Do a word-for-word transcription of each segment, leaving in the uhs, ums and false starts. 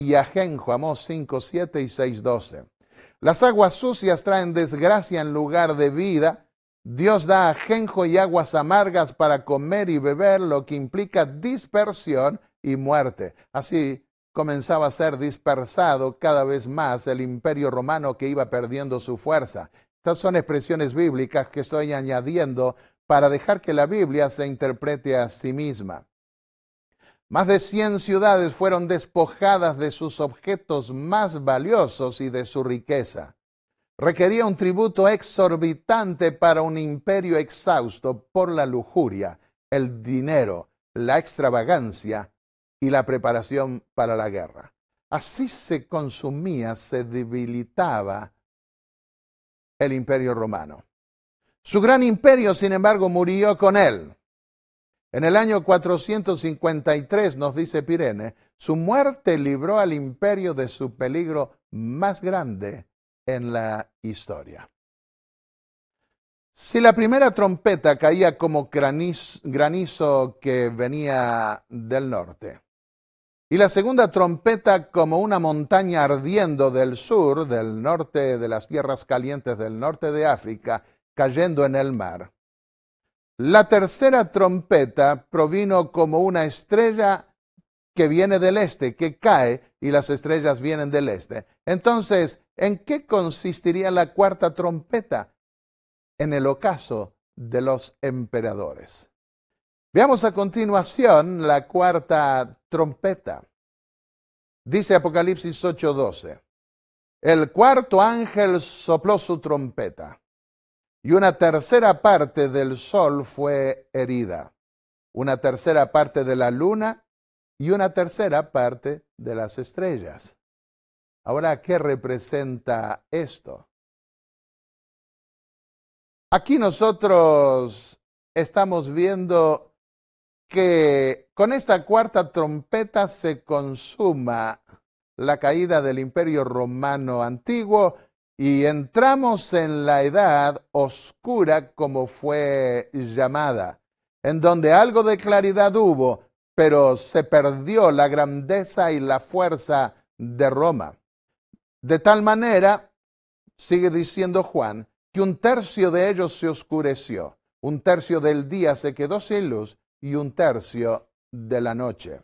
y ajenjo, Amós cinco, siete y seis, doce. Las aguas sucias traen desgracia en lugar de vida. Dios da ajenjo y aguas amargas para comer y beber, lo que implica dispersión y muerte. Así comenzaba a ser dispersado cada vez más el imperio romano, que iba perdiendo su fuerza. Estas son expresiones bíblicas que estoy añadiendo para dejar que la Biblia se interprete a sí misma. Más de cien ciudades fueron despojadas de sus objetos más valiosos y de su riqueza. Requería un tributo exorbitante para un imperio exhausto por la lujuria, el dinero, la extravagancia y la preparación para la guerra. Así se consumía, se debilitaba el imperio romano. Su gran imperio, sin embargo, murió con él. En el año cuatrocientos cincuenta y tres, nos dice Pirene, su muerte libró al imperio de su peligro más grande en la historia. Si la primera trompeta caía como granizo, granizo que venía del norte, y la segunda trompeta como una montaña ardiendo del sur, del norte de las tierras calientes del norte de África, cayendo en el mar, la tercera trompeta provino como una estrella que viene del este, que cae, y las estrellas vienen del este. Entonces, ¿en qué consistiría la cuarta trompeta? En el ocaso de los emperadores. Veamos a continuación la cuarta trompeta. Dice Apocalipsis ocho doce. El cuarto ángel sopló su trompeta, y una tercera parte del sol fue herida, una tercera parte de la luna y una tercera parte de las estrellas. Ahora, ¿qué representa esto? Aquí nosotros estamos viendo que con esta cuarta trompeta se consuma la caída del Imperio Romano antiguo y entramos en la edad oscura, como fue llamada, en donde algo de claridad hubo, pero se perdió la grandeza y la fuerza de Roma. De tal manera, sigue diciendo Juan, que un tercio de ellos se oscureció, un tercio del día se quedó sin luz y un tercio de la noche.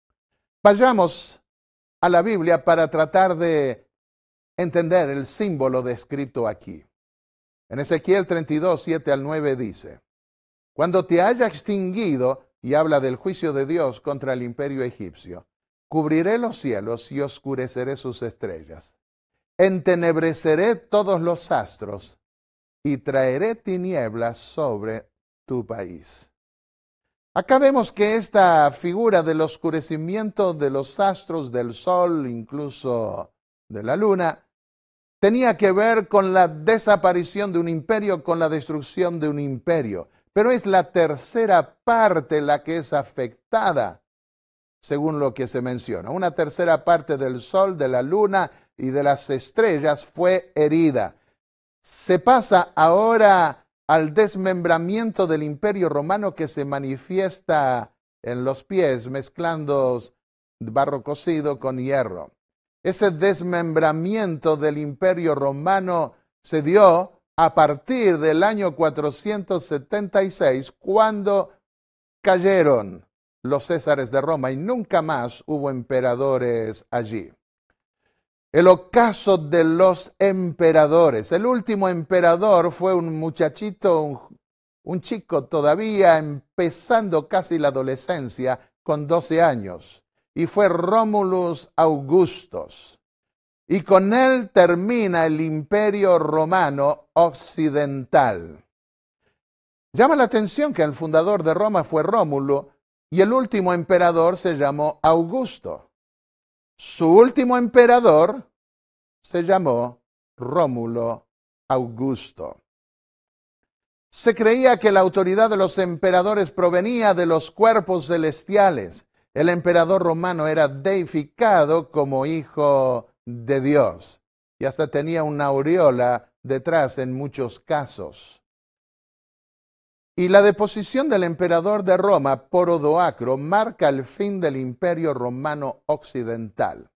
Vayamos a la Biblia para tratar de entender el símbolo descrito aquí. En Ezequiel treinta y dos, siete al nueve dice, cuando te haya extinguido, y habla del juicio de Dios contra el imperio egipcio, cubriré los cielos y oscureceré sus estrellas. Entenebreceré todos los astros y traeré tinieblas sobre tu país. Acá vemos que esta figura del oscurecimiento de los astros, del sol, incluso de la luna, tenía que ver con la desaparición de un imperio, con la destrucción de un imperio. Pero es la tercera parte la que es afectada, según lo que se menciona. Una tercera parte del sol, de la luna y de las estrellas fue herida. Se pasa ahora al desmembramiento del imperio romano, que se manifiesta en los pies, mezclando barro cocido con hierro. Ese desmembramiento del imperio romano se dio a partir del año cuatrocientos setenta y seis, cuando cayeron los césares de Roma y nunca más hubo emperadores allí. El ocaso de los emperadores. El último emperador fue un muchachito, un, un chico todavía empezando casi la adolescencia, con doce años, y fue Romulus Augustus. Y con él termina el imperio romano occidental. Llama la atención que el fundador de Roma fue Rómulo y el último emperador se llamó Augusto. Su último emperador se llamó Rómulo Augusto. Se creía que la autoridad de los emperadores provenía de los cuerpos celestiales. El emperador romano era deificado como hijo de Dios y hasta tenía una aureola detrás en muchos casos. Y la deposición del emperador de Roma, Porodoacro, marca el fin del imperio romano occidental.